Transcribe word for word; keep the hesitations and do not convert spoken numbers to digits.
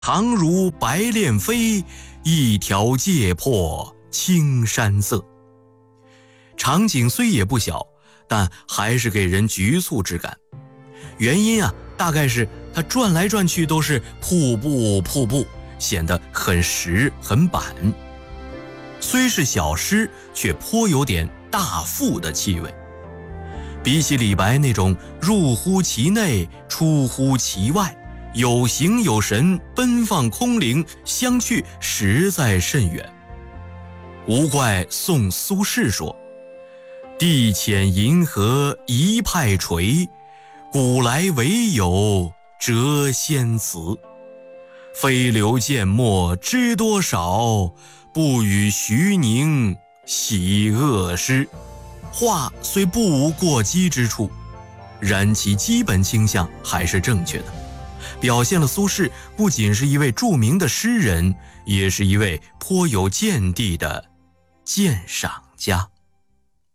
长如白练飞，一条界破青山色。场景虽也不小，但还是给人局促之感。原因啊，大概是它转来转去都是瀑布瀑布，显得很实很板。虽是小诗，却颇有点大赋的气味。比起李白那种入乎其内，出乎其外，有形有神，奔放空灵，相去实在甚远。无怪宋苏轼说：地浅银河一派垂，古来唯有谪仙词。飞流剑墨知多少，不与徐宁喜恶诗。话虽不无过激之处，然其基本倾向还是正确的，表现了苏轼不仅是一位著名的诗人，也是一位颇有见地的鉴赏家。